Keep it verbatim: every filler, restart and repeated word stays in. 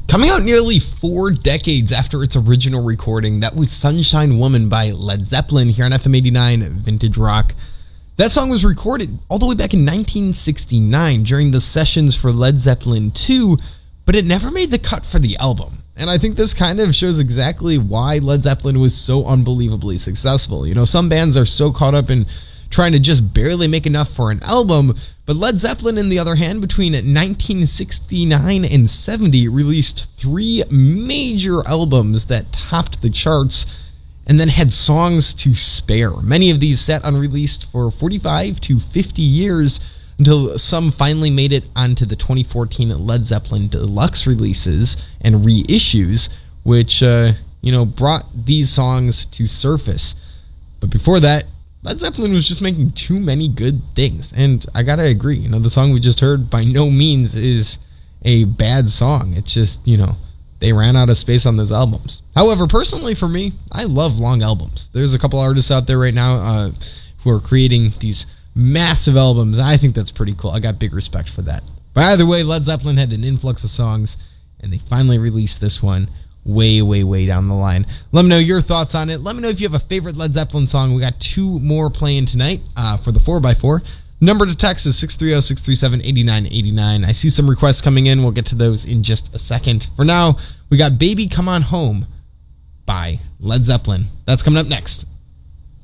Coming out nearly four decades after its original recording, that was Sunshine Woman by Led Zeppelin here on F M eighty-nine Vintage Rock. That song was recorded all the way back in nineteen sixty-nine during the sessions for Led Zeppelin two, but it never made the cut for the album. And I think this kind of shows exactly why Led Zeppelin was so unbelievably successful. You know, some bands are so caught up in trying to just barely make enough for an album, but Led Zeppelin, on the other hand, between nineteen sixty-nine and seventy, released three major albums that topped the charts and then had songs to spare. Many of these sat unreleased for forty-five to fifty years until some finally made it onto the twenty fourteen Led Zeppelin deluxe releases and reissues, which, uh, you know, brought these songs to surface. But before that, Led Zeppelin was just making too many good things. And I gotta agree, you know, the song we just heard by no means is a bad song. It's just, you know, they ran out of space on those albums. However, personally for me, I love long albums. There's a couple artists out there right now uh, who are creating these massive albums. I think that's pretty cool. I got big respect for that. But either way, Led Zeppelin had an influx of songs, and they finally released this one way, way, way down the line. Let me know your thoughts on it. Let me know if you have a favorite Led Zeppelin song. We got two more playing tonight uh, for the four by four. Number to text is six three zero, six three seven, eight nine eight nine. I see some requests coming in. We'll get to those in just a second. For now, we got Baby Come On Home by Led Zeppelin. That's coming up next